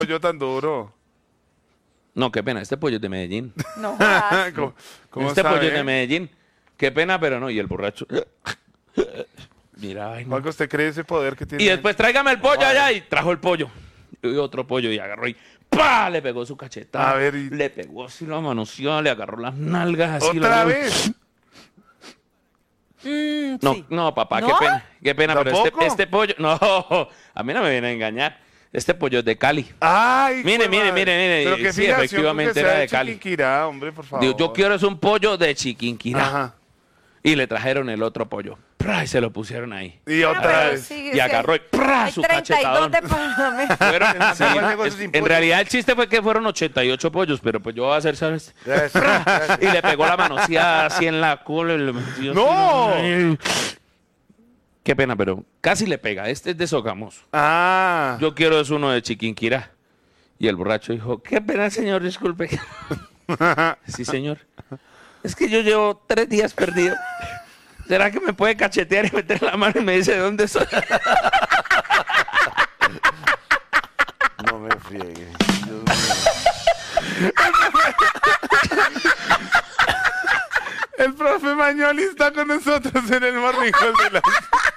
pollo tan duro. No, qué pena, este pollo es de Medellín. No jodas. ¿Cómo Este sabe? pollo es de Medellín. Qué pena, pero no. Y el borracho. Mira, ay, no. Juanca, ¿usted cree ese poder que tiene? Y después tráigame el pollo allá y trajo el pollo. Y otro pollo y agarró y ¡pah! Le pegó su cachetada. A ver, y- Le pegó así, lo manoseó, le agarró las nalgas así. ¿Otra lo- vez? No, Sí. no, papá, ¿No? qué pena, pero ¿Tampoco? este pollo, no, a mí no me viene a engañar. Este pollo es de Cali. Ay, Mire, jue mire, madre. mire, Pero qué sí, fijación efectivamente con que era sea de Cali. Chiquinquirá, hombre, por favor. Digo, yo quiero es un pollo de Chiquinquirá. Ajá. Y le trajeron el otro pollo. ¡Pra! Y se lo pusieron ahí. Y Ah, otra pero vez. sí, Y agarró y ¡pra! Hay su 32 cachetadón. departamentos. Fueron, sí, Ese negocio sin en pollo. realidad el chiste fue que fueron 88 pollos, pero pues yo voy a hacer, ¿sabes? Eso, eso. Y le pegó la manoseada así en la cola y le metió ¡No! así. Qué pena, pero casi le pega. Este es de Sogamoso. Ah. Yo quiero es uno de Chiquinquirá. Y el borracho dijo, qué pena, señor, disculpe. Sí, señor. Es que yo llevo 3 días perdido. ¿Será que me puede cachetear y meter la mano y me dice de dónde soy? No me friegue. Dios mío. El profe Mañoli está con nosotros en el Morning Call de las...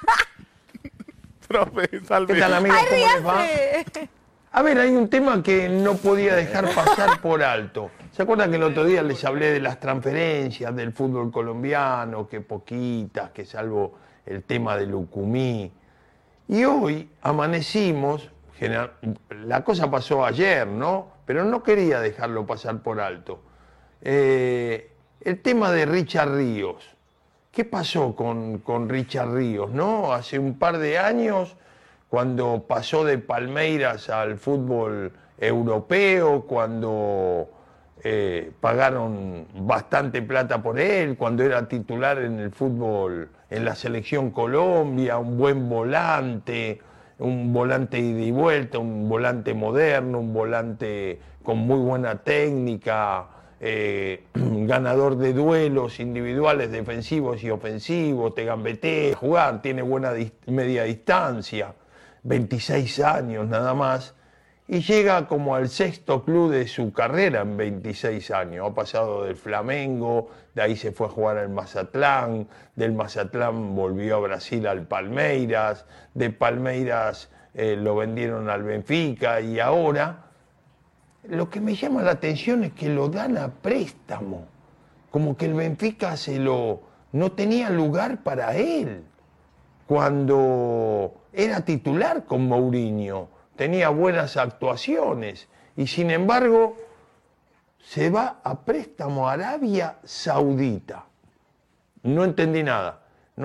Profe, salve. ¿Qué tal, amigos? ¡Ay, ¿Cómo les va? ríase! A ver, hay un tema que no podía dejar pasar por alto. ¿Se acuerdan que el otro día les hablé de las transferencias del fútbol colombiano? Que poquitas, que salvo el tema del Lucumí. Y hoy amanecimos, la cosa pasó ayer, ¿no? Pero no quería dejarlo pasar por alto. El tema de Richard Ríos. ¿Qué pasó con Richard Ríos, no? Hace un par de años, cuando pasó de Palmeiras al fútbol europeo, cuando pagaron bastante plata por él, cuando era titular en el fútbol, en la selección Colombia, un buen volante, un volante ida y vuelta, un volante moderno, un volante con muy buena técnica, ganador de duelos individuales, defensivos y ofensivos, te gambetea, jugar, tiene buena media distancia, 26 años nada más, y llega como al 6º club de su carrera en 26 años. Ha pasado del Flamengo, de ahí se fue a jugar al Mazatlán, del Mazatlán volvió a Brasil al Palmeiras, de Palmeiras lo vendieron al Benfica y ahora lo que me llama la atención es que lo dan a préstamo, como que el Benfica no tenía lugar para él cuando era titular con Mourinho, tenía buenas actuaciones y sin embargo se va a préstamo a Arabia Saudita. No entendí nada.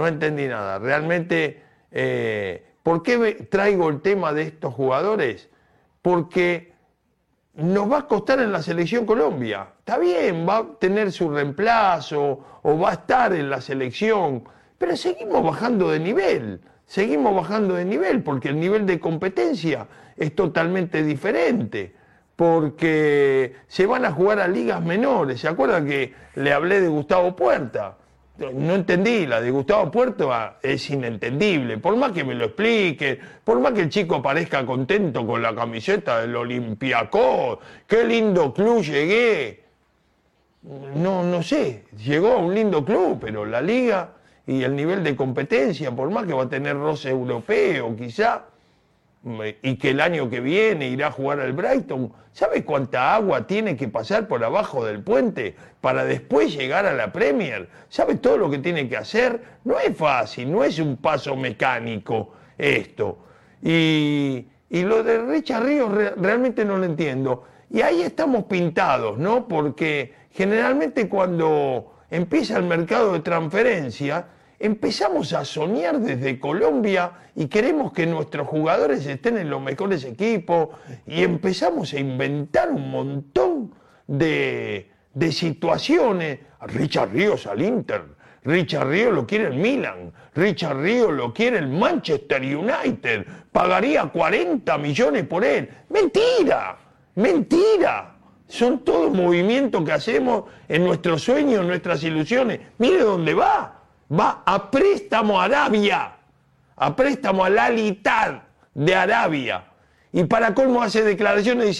Realmente, ¿por qué traigo el tema de estos jugadores? Porque nos va a costar en la selección Colombia. Está bien, va a tener su reemplazo o va a estar en la selección, pero seguimos bajando de nivel. Porque el nivel de competencia es totalmente diferente. Porque se van a jugar a ligas menores. ¿Se acuerdan que le hablé de Gustavo Puerta? No entendí, la de Gustavo Puerta es inentendible. Por más que me lo explique, por más que el chico parezca contento con la camiseta del Olympiacos, qué lindo club llegué. No sé, llegó a un lindo club, pero la liga y el nivel de competencia, por más que va a tener roce europeo quizá, y que el año que viene irá a jugar al Brighton, ¿sabe cuánta agua tiene que pasar por abajo del puente para después llegar a la Premier? ¿Sabe todo lo que tiene que hacer? No es fácil, no es un paso mecánico esto. Y lo de Richard Ríos realmente no lo entiendo. Y ahí estamos pintados, ¿no? Porque generalmente cuando empieza el mercado de transferencia, empezamos a soñar desde Colombia y queremos que nuestros jugadores estén en los mejores equipos y empezamos a inventar un montón de situaciones. Richard Ríos al Inter, Richard Ríos lo quiere el Milan, Richard Ríos lo quiere el Manchester United, pagaría 40 millones por él. ¡Mentira! ¡Mentira! Son todos movimientos que hacemos en nuestros sueños, en nuestras ilusiones. Mire dónde va. Va a préstamo a Arabia, a préstamo al Al Ittihad de Arabia. Y para colmo hace declaraciones